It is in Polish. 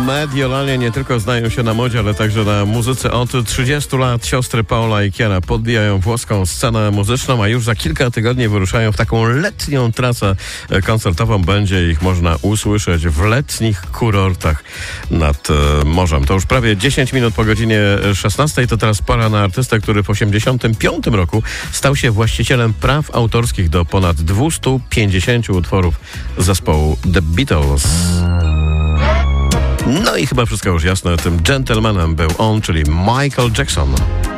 Mediolanie nie tylko znają się na modzie, ale także na muzyce. Od 30 lat siostry Paula i Kiera podbijają włoską scenę muzyczną, a już za kilka tygodni wyruszają w taką letnią trasę koncertową. Będzie ich można usłyszeć w letnich kurortach nad morzem. To już prawie 10 minut po godzinie 16. To teraz pora na artystę, który w 1985 roku stał się właścicielem praw autorskich do ponad 250 utworów zespołu The Beatles. No i chyba wszystko już jasne. Tym gentlemanem był on, czyli Michael Jackson.